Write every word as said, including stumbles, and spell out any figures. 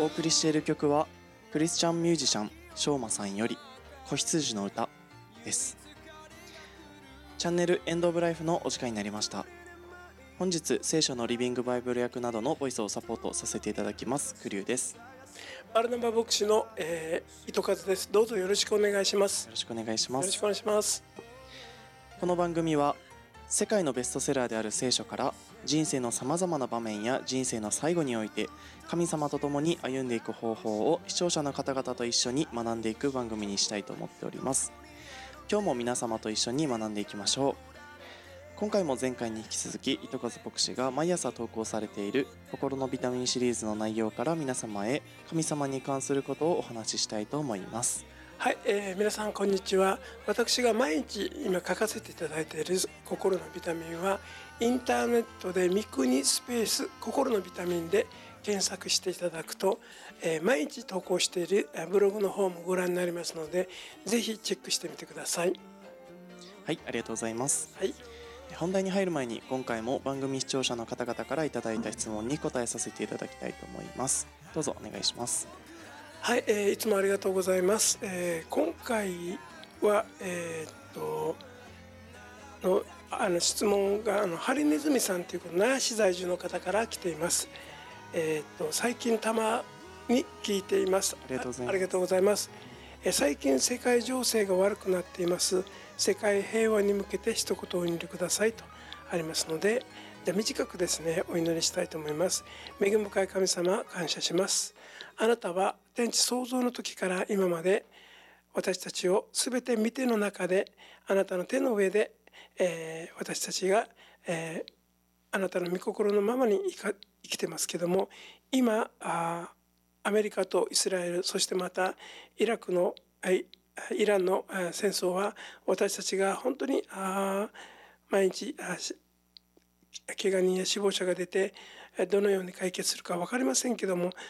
お送りしている曲はクリスチャンミュージシャンしょうまさんより子羊の歌です。チャンネルエンドオブライフのお時間になりました。本日聖書のリビングバイブル役などのボイスをサポートさせていただきますクリュウです。 バルナバ牧師の、えー、糸数です。どうぞよろしくお願いします。 よろしくお願いします。 よろしくお願いします。 この番組は世界のベストセラーである聖書から人生のさまざまな場面や人生の最後において神様と共に歩んでいく方法を視聴者の方々と一緒に学んでいく番組にしたいと思っております。今日も皆様と一緒に学んでいきましょう。今回も前回に引き続き糸数牧師が毎朝投稿されている心のビタミンシリーズの内容から皆様へ神様に関することをお話ししたいと思います。 はい、えー、皆さんこんにちは。私が毎日今書かせていただいている心のビタミンはインターネットで三国スペース心のビタミンで検索していただくと、えー、毎日投稿しているブログの方もご覧になりますので、ぜひチェックしてみてください。 はい、ありがとうございます。 はい、 本題に入る前に今回も番組視聴者の方々からいただいた質問に答えさせていただきたいと思います。どうぞお願いします。 はい、えー、いつもありがとうございます。えー、今回は、えー、っとのあの質問があのハリネズミさんという奈良市在住の方から来ています。えー、っと最近たまに聞いています。 ありがとうございます。 ありがとうございます。えー、最近世界情勢が悪くなっています。世界平和に向けて一言お祈りくださいとありますので、じゃ短くですねお祈りしたいと思います。恵み深い神様、感謝します。あなたは天地創造の時から今まで私たちをすべて見ての中で、あなたの手の上で、えー、私たちが、えー、あなたの御心のままに生きてますけども、今あアメリカとイスラエル、そしてまたイラクのイランの戦争は私たちが本当にあ毎日あ怪我人や死亡者が出てどのように解決するか分かりませんけども、